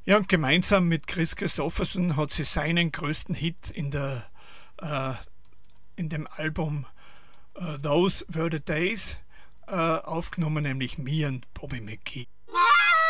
Ja, und gemeinsam mit Chris Christopherson hat sie seinen größten Hit in dem Album Those Were the Days aufgenommen, nämlich Me and Bobby McGee.